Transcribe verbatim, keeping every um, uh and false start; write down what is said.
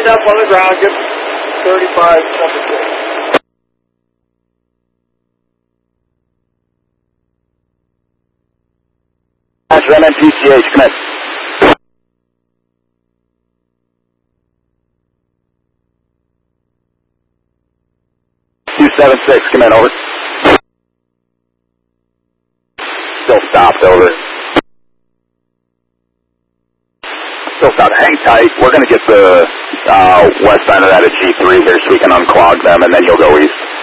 stand up on the ground, give thirty-five, seventy-six. M N P C H, come in. two seven six, come in, over. Still stopped, over. Still stopped, hang tight. We're going to get the uh, west side of that at G three here so we can unclog them, and then you'll go east.